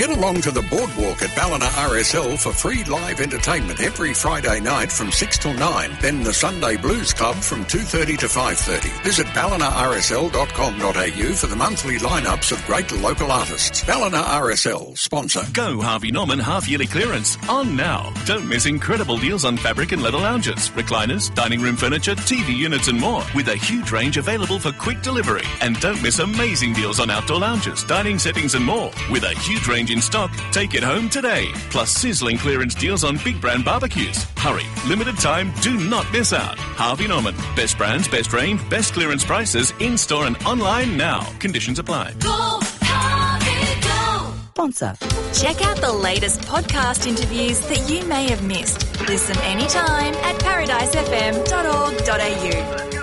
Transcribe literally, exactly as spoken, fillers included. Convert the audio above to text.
Get along to the boardwalk at Ballina R S L for free live entertainment every Friday night from six till nine. Then the Sunday Blues Club from two thirty to five thirty. Visit ballina r s l dot com dot a u for the monthly lineups of great local artists. Ballina R S L, sponsor. Go Harvey Norman half-yearly clearance on now. Don't miss incredible deals on fabric and leather lounges, recliners, dining room furniture, T V units and more, with a huge range available for quick delivery. And don't miss amazing deals on outdoor lounges, dining settings and more, with a huge range in stock. Take it home today. Plus sizzling clearance deals on big brand barbecues. Hurry, limited time, do not miss out. Harvey Norman, best brands, best range, best clearance prices, in-store and online now. Conditions apply. Go, Harvey, go! Sponsor. Check out the latest podcast interviews that you may have missed. Listen anytime at paradise f m dot org dot a u.